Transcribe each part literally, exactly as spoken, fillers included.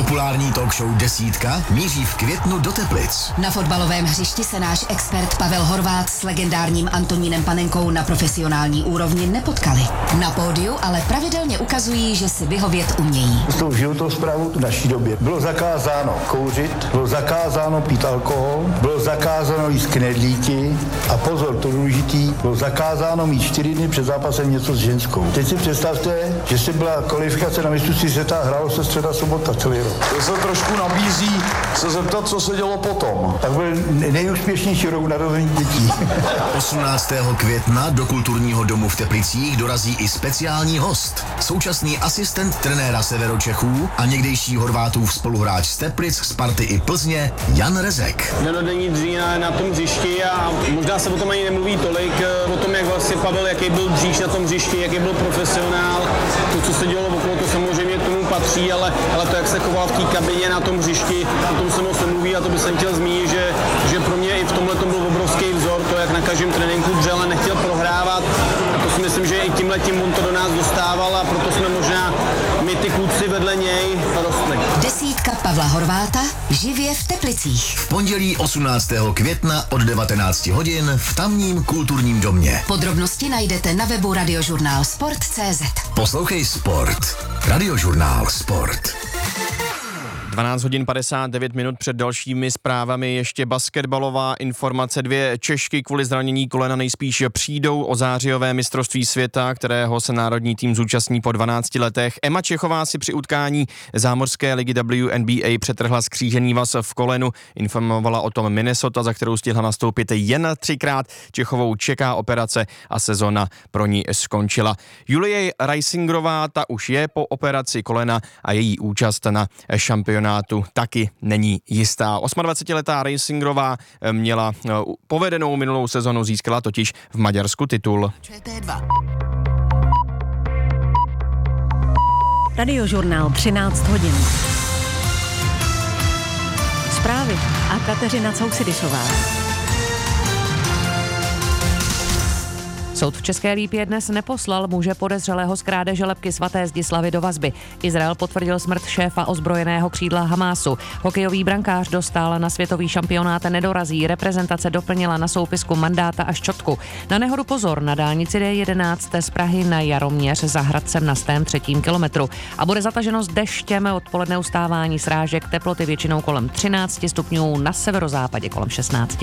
Populární talk show Desítka míří v květnu do Teplic. Na fotbalovém hřišti se náš expert Pavel Horváth s legendárním Antonínem Panenkou na profesionální úrovni nepotkali. Na pódiu ale pravidelně ukazují, že si vyhovět umějí. S tou životosprávou v naší době bylo zakázáno kouřit, bylo zakázáno pít alkohol, bylo zakázáno jíst knedlíky a pozor, to důležitý, bylo zakázáno mít čtyři dny před zápasem něco s ženskou. Teď si představte, že se byla kvalifikace na mistrovství světa, hrálo se středa sobota celý rok. To se trošku nabízí se zeptat, co se dělo potom. Tak byl nejúspěšnější rok narození dětí. osmnáctého května do kulturního domu v Teplicích dorazí i speciální host. Současný asistent trenéra Severočechů a někdejší Horvátův spoluhráč z Teplic, Sparty i Plzně Jan Rezek. Denodenní dřína na tom hřišti a možná se o tom ani nemluví tolik, o tom, jak vlastně Pavel, jaký byl dříž na tom hřišti, jaký byl profesionál. To, co se dělo okolo, to samozřejmě k tomu patří, ale, ale to, jak se choval v té kabině na tom hřišti, o tom se moc nemluví a to bych jsem chtěl zmínit, že, že pro mě i v tomhle tom byl obrovský vzor, to, jak na každém tréninku dřel a nechtěl prohrávat. A to si myslím, že i tímhletím on to do nás dostával a proto jsme možná my ty kluci vedle něj rostli. Desítka Pavla Horváta živě v Teplicích. V pondělí osmnáctého května od devatenácti hodin v tamním kulturním domě. Podrobnosti najdete na webu radiožurnál sport tečka cé zet. Poslouchej Sport. Radiožurnál Sport. dvanáct hodin padesát devět minut před dalšími zprávami ještě basketbalová informace. Dvě Češky kvůli zranění kolena nejspíš přijdou o zářijové mistrovství světa, kterého se národní tým zúčastní po dvanácti letech. Emma Čechová si při utkání zámořské ligy W N B A přetrhla skřížený vaz v kolenu. Informovala o tom Minnesota, za kterou stihla nastoupit jen třikrát. Čechovou čeká operace a sezona pro ní skončila. Julie Reisingerová, ta už je po operaci kolena a její účast na šampionátu taky není jistá. osmadvacetiletá Reisingerová měla povedenou minulou sezonu, získala totiž v Maďarsku titul. Radiožurnál třináct hodin. Zprávy a Kateřina Cousidisová. Soud v České Lípě dnes neposlal muže podezřelého z krádeže lebky svaté Zdislavy do vazby. Izrael potvrdil smrt šéfa ozbrojeného křídla Hamásu. Hokejový brankář dostal na světový šampionát nedorazí. Reprezentace doplnila na soupisku mandáta a ščotku. Na nehodu pozor na dálnici D jedenáct z Prahy na Jaroměř za Hradcem na stém třetím kilometru. A bude zataženo s deštěm, odpoledne ustávání srážek, teploty většinou kolem třináct stupňů, na severozápadě kolem šestnáct.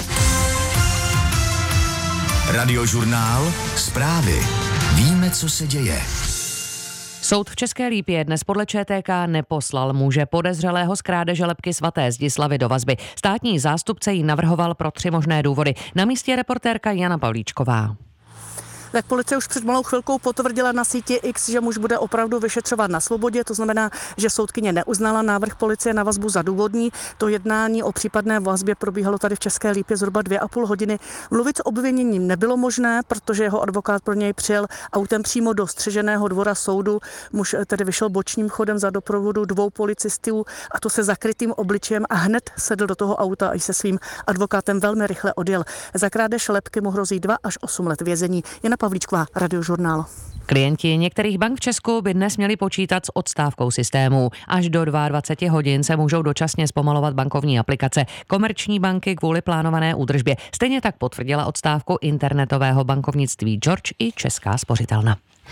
Radiožurnál Zprávy. Víme, co se děje. Soud v České Lípě dnes podle Č T K neposlal muže podezřelého z krádeže lebky svaté Zdislavy do vazby. Státní zástupce ji navrhoval pro tři možné důvody. Na místě reportérka Jana Pavlíčková. Tak policie už před malou chvilkou potvrdila na síti X, že muž bude opravdu vyšetřovat na svobodě, to znamená, že soudkyně neuznala návrh policie na vazbu za důvodný. To jednání o případné vazbě probíhalo tady v České Lípě zhruba dvě a půl hodiny. Mluvit s obviněním nebylo možné, protože jeho advokát pro něj přijel autem přímo do střeženého dvora soudu. Muž tedy vyšel bočním chodem za doprovodu dvou policistů a to se zakrytým obličejem a hned sedl do toho auta a i se svým advokátem velmi rychle odjel. Za krádež lebky mu hrozí dva až osm let vězení. Jana Pavlíčková, Radiožurnál. Klienti některých bank v Česku by dnes měli počítat s odstávkou systému. Až do dvacet dva hodin se můžou dočasně zpomalovat bankovní aplikace. Komerční banky kvůli plánované údržbě. Stejně tak potvrdila odstávku internetového bankovnictví George i Česká spořitelna.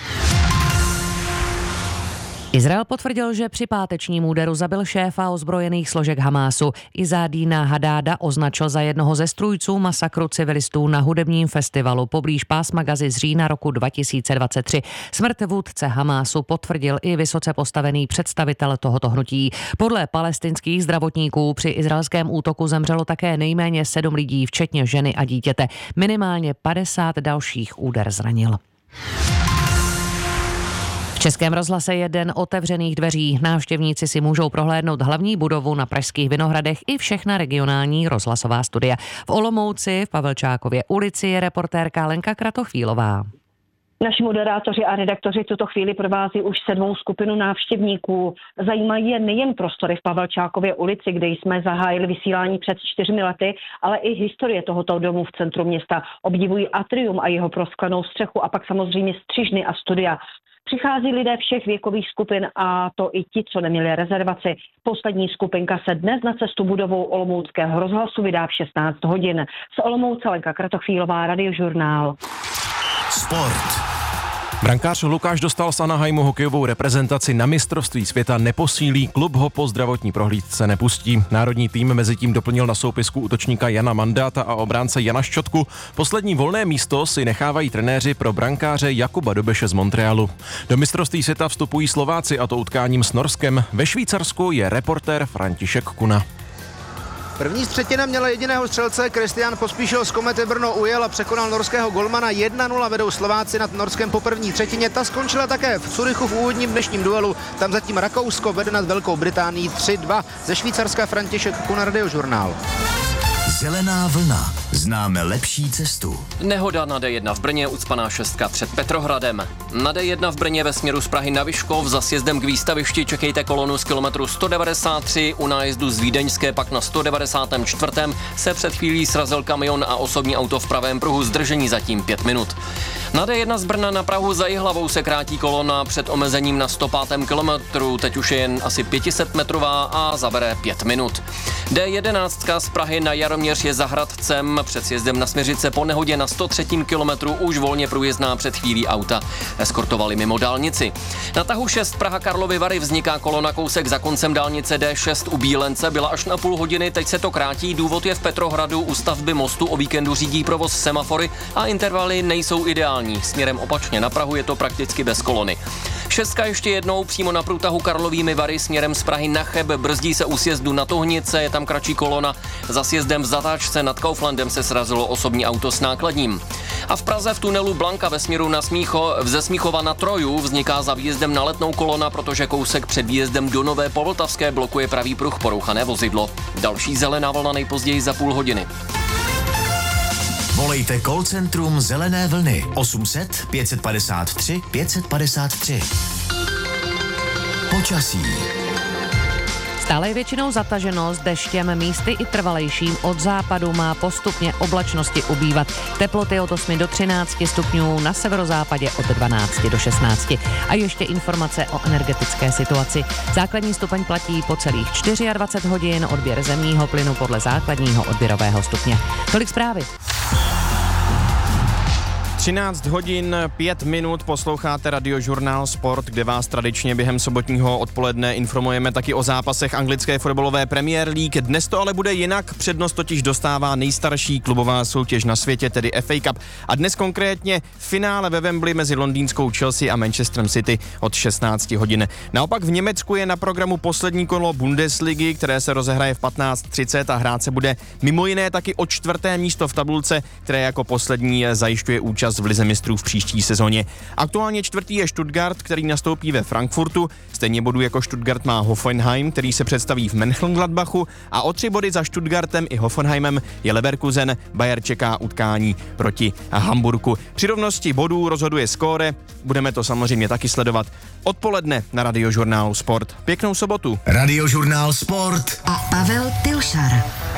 Izrael potvrdil, že při pátečním úderu zabil šéfa ozbrojených složek Hamásu. Izádína Hadáda označil za jednoho ze strůjců masakru civilistů na hudebním festivalu poblíž pásma Gazy z října roku dva tisíce dvacet tři. Smrt vůdce Hamásu potvrdil i vysoce postavený představitel tohoto hnutí. Podle palestinských zdravotníků při izraelském útoku zemřelo také nejméně sedm lidí, včetně ženy a dítěte. Minimálně padesát dalších úder zranil. V Českém rozhlase je den otevřených dveří. Návštěvníci si můžou prohlédnout hlavní budovu na Pražských Vinohradech i všechna regionální rozhlasová studia. V Olomouci v Pavelčákově ulici je reportérka Lenka Kratochvílová. Naši moderátoři a redaktoři tuto chvíli provází už sedmou skupinu návštěvníků. Zajímají je nejen prostory v Pavelčákově ulici, kde jsme zahájili vysílání před čtyřmi lety, ale i historie tohoto domu v centru města. Obdivují atrium a jeho prosklenou střechu a pak samozřejmě střižny a studia. Přichází lidé všech věkových skupin a to i ti, co neměli rezervaci. Poslední skupinka se dnes na cestu budovou olomouckého rozhlasu vydá v šestnáct hodin. Z Olomouce Lenka Kratochvílová, Radiožurnál. Sport. Brankář Lukáš Dostál z Anaheimu hokejovou reprezentaci na mistrovství světa neposílí, klub ho po zdravotní prohlídce nepustí. Národní tým mezitím doplnil na soupisku útočníka Jana Mandáta a obránce Jana Ščotku. Poslední volné místo si nechávají trenéři pro brankáře Jakuba Dobeše z Montrealu. Do mistrovství světa vstupují Slováci, a to utkáním s Norskem. Ve Švýcarsku je reportér František Kuna. První třetina měla jediného střelce, Kristián Pospíšil z Komety Brno ujel a překonal norského golmana. jedna nula vedou Slováci nad Norskem po první třetině, ta skončila také v Curychu v úvodním dnešním duelu. Tam zatím Rakousko vede nad Velkou Británií tři dva. Ze Švýcarska František Kuna, Radiožurnál. Zelená vlna. Známe lepší cestu. Nehoda na D jedna v Brně, ucpaná šestka před Petrohradem. Na D jedna v Brně ve směru z Prahy na Vyškov za sjezdem k výstavišti čekejte kolonu z kilometru sto devadesát tři, u nájezdu z Vídeňské pak na sto devadesát čtyři se před chvílí srazil kamion a osobní auto v pravém pruhu, zdržení zatím pět minut. Na D jedna z Brna na Prahu za Jihlavou se krátí kolona před omezením na sto pátém kilometru, teď už je jen asi pět set metrová a zabere pět minut. D jedenáct z Prahy na Jaroměř je za Hradcem, před sjezdem na Směřice po nehodě na sto třetím kilometru už volně průjezdná před chvílí auta eskortovali mimo dálnici. Na tahu šest Praha Karlovy Vary vzniká kolona kousek za koncem dálnice D šest u Bílence, byla až na půl hodiny, teď se to krátí, důvod je v Petrohradu, u stavby mostu o víkendu řídí provoz semafory a intervaly nejsou ideální, směrem opačně na Prahu je to prakticky bez kolony. Šestka ještě jednou přímo na průtahu Karlovými Vary směrem z Prahy na Cheb, brzdí se u sjezdu na Tohnice, je tam kratší kolona, za sjezdem v zatáčce nad Kauflandem se srazilo osobní auto s nákladním. A v Praze v tunelu Blanka ve směru na Smícho, ze Smíchova na Troju vzniká za výjezdem na Letnou kolona, protože kousek před výjezdem do Nové Povltavské blokuje pravý pruh, porouchané vozidlo. Další zelená vlna nejpozději za půl hodiny. Volejte call centrum Zelené vlny osm set pět padesát tři pět padesát tři. Počasí. Stále je většinou zataženo, s deštěm místy i trvalejším, od západu má postupně oblačnosti ubývat. Teploty od osmi do třinácti stupňů, na severozápadě od dvanácti do šestnácti. A ještě informace o energetické situaci. Základní stupeň platí po celých dvacet čtyři hodin, odběr zemního plynu podle základního odběrového stupně. Tolik zprávy. třináct hodin pět minut, posloucháte Radiožurnál Sport, kde vás tradičně během sobotního odpoledne informujeme taky o zápasech anglické fotbalové Premier League. Dnes to ale bude jinak, přednost totiž dostává nejstarší klubová soutěž na světě, tedy F A Cup. A dnes konkrétně finále ve Wembley mezi londýnskou Chelsea a Manchesterem City od šestnáct hodin. Naopak v Německu je na programu poslední kolo Bundesligy, které se rozehraje v patnáct třicet a hrát se bude mimo jiné taky o čtvrté místo v tabulce, které jako poslední zajišťuje účast v lize mistrů v příští sezóně. Aktuálně čtvrtý je Stuttgart, který nastoupí ve Frankfurtu. Stejně bodů jako Stuttgart má Hoffenheim, který se představí v Mönchengladbachu, a o tři body za Stuttgartem i Hoffenheimem je Leverkusen. Bayer čeká utkání proti Hamburku. Při rovnosti bodů rozhoduje skóre. Budeme to samozřejmě taky sledovat odpoledne na Radiožurnálu Sport. Pěknou sobotu. Radiožurnál Sport a Pavel Pilšar.